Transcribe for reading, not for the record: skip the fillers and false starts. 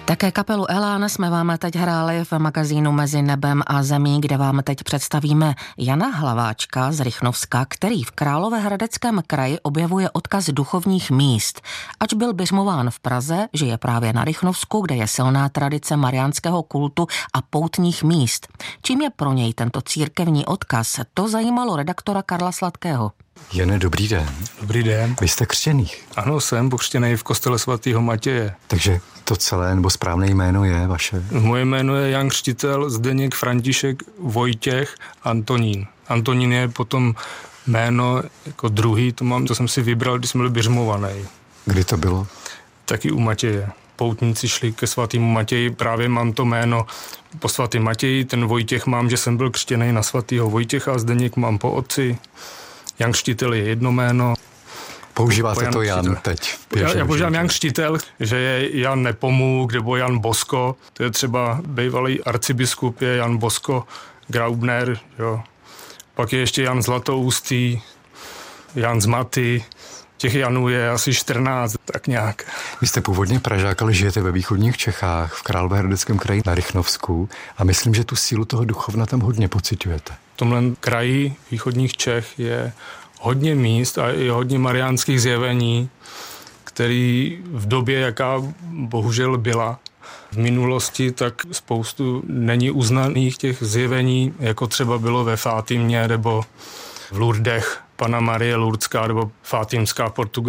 Také kapelu Elán jsme vám teď hráli v magazínu Mezi nebem a zemí, kde vám teď představíme Jana Hlaváčka z Rychnovska, který v Královéhradeckém kraji objevuje odkaz duchovních míst. Ač byl biřmován v Praze, žije právě na Rychnovsku, kde je silná tradice mariánského kultu a poutních míst. Čím je pro něj tento církevní odkaz? To zajímalo redaktora Karla Sladkého. Jane, dobrý den. Dobrý den. Vy jste křtěný? Ano, jsem pokřtěný v kostele svatého Matěje. Takže to celé, nebo správné jméno je vaše? Moje jméno je Jan Křtitel, Zdeněk, František, Vojtěch, Antonín. Antonín je potom jméno jako druhý, to jsem si vybral, když jsem byl biřmovaný. Kdy to bylo? Taky u Matěje. Poutníci šli ke svatému Matěji, právě mám to jméno po svatém Matěji, ten Vojtěch mám, že jsem byl křtěný na svatého Vojtěcha a Zdeněk mám po otci. Jan Křtitel je jedno jméno. Používáte to Jan teď? Já používám Jan Křtitel, že je Jan Nepomuk nebo Jan Bosko. To je třeba bývalý arcibiskup, je Jan Bosko Graubner. Jo. Pak je ještě Jan Zlatoustý, Jan Zmaty. Těch Janů je asi 14, tak nějak. Vy jste původně Pražák, ale žijete ve východních Čechách, v Královéhradeckém kraji na Rychnovsku a myslím, že tu sílu toho duchovna tam hodně pociťujete. V tomhle kraji východních Čech je hodně míst a i hodně mariánských zjevení, který v době, jaká bohužel byla v minulosti, tak spoustu není uznaných těch zjevení, jako třeba bylo ve Fátimě nebo v Lourdech Panna Marie Lourdská nebo Fátimská Portugalská.